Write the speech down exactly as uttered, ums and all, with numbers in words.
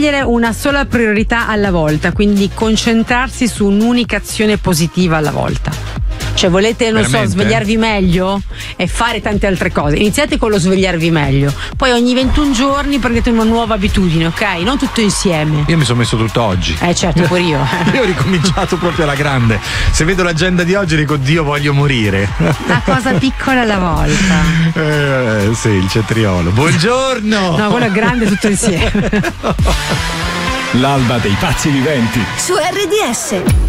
scegliere una sola priorità alla volta, quindi concentrarsi su un'unica azione positiva alla volta. Cioè volete, non Veramente? so, svegliarvi meglio e fare tante altre cose. Iniziate con lo svegliarvi meglio, poi ogni ventuno giorni prendete una nuova abitudine, ok? Non tutto insieme. Io mi sono messo tutto oggi. Eh certo, pure io. Io ho ricominciato proprio alla grande. Se vedo l'agenda di oggi dico Dio voglio morire. Una cosa piccola alla volta. Eh, sì, il cetriolo. Buongiorno. No, quello è grande tutto insieme. L'alba dei pazzi viventi Su R D S.